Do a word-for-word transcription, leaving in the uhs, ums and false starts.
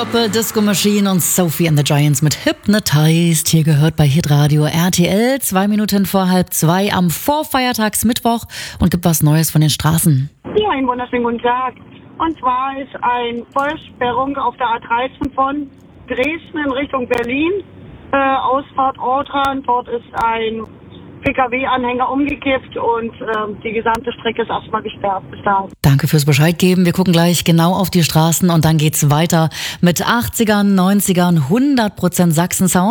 Purple Disco Machine und Sophie and the Giants mit Hypnotized. Hier gehört bei Hitradio R T L, zwei Minuten vor halb zwei am Vorfeiertagsmittwoch und gibt was Neues von den Straßen. Ja, einen wunderschönen guten Tag. Und zwar ist eine Vollsperrung auf der A dreizehn von Dresden in Richtung Berlin. Äh, Ausfahrt Ortran, dort ist ein P K W-Anhänger umgekippt und äh, die gesamte Strecke ist erstmal gesperrt bis dahin. Danke fürs Bescheid geben. Wir gucken gleich genau auf die Straßen und dann geht's weiter mit achtzigern, neunzigern, hundert Prozent Sachsen-Sound.